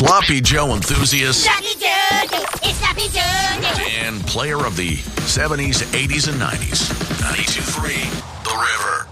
Sloppy Joe enthusiast Sloppy Joe, it's Sloppy Joe. and player of the 70s, 80s, and 90s. 92.3 The River.